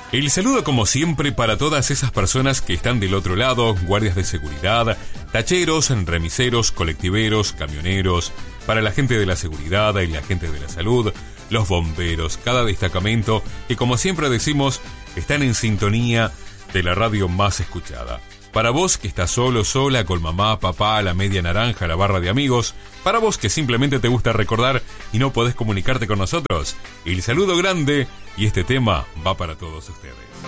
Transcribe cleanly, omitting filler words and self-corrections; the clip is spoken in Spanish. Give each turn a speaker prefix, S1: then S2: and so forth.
S1: El saludo como siempre para todas esas personas que están del otro lado, guardias de seguridad, tacheros, remiseros, colectiveros, camioneros, para la gente de la seguridad y la gente de la salud, los bomberos, cada destacamento que como siempre decimos están en sintonía de la radio más escuchada. Para vos que estás solo, sola, con mamá, papá, la media naranja, la barra de amigos. Para vos que simplemente te gusta recordar y no podés comunicarte con nosotros. El saludo grande y este tema va para todos ustedes.